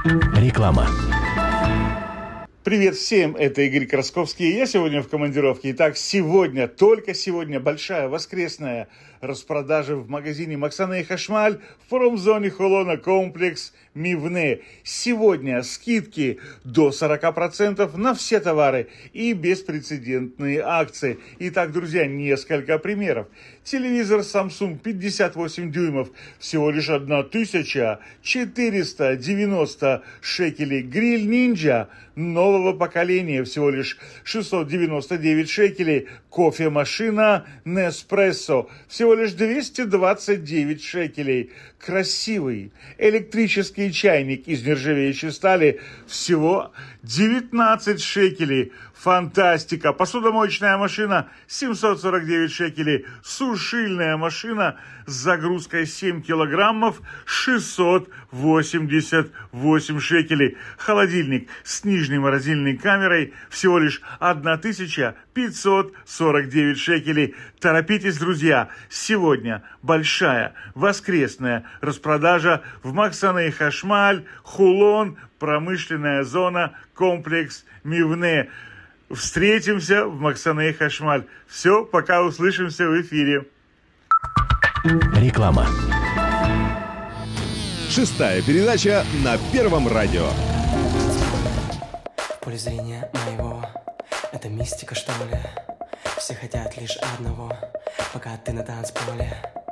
Реклама. Привет всем, это Игорь Красковский, я сегодня в командировке. Итак, сегодня, только сегодня, большая воскресная распродажа в магазине «Махсане Хашмаль» в промзоне Холона, комплекс Мивне. Сегодня скидки до 40% на все товары и беспрецедентные акции. Итак, друзья, несколько примеров. Телевизор Samsung 58 дюймов всего лишь 1490 шекелей. Гриль Ninja нового поколения всего лишь 699 шекелей. Кофемашина Nespresso всего лишь 229 шекелей. Красивый электрический чайник из нержавеющей стали всего 19 шекелей. Фантастика! Посудомоечная машина 749 шекелей. Сушильная машина с загрузкой 7 килограммов 688 шекелей. Холодильник с нижней морозильной камерой всего лишь 1549 шекелей. Торопитесь, друзья! Сегодня большая воскресная распродажа в Махсане Хашмаль, Хулон, промышленная зона, комплекс Мивне. Встретимся в Махсане Хашмаль. Все, пока услышимся в эфире. Реклама. Шестая передача на Первом радио. В поле зрения моего это мистика, что ли? Все хотят лишь одного, пока ты на танцполе.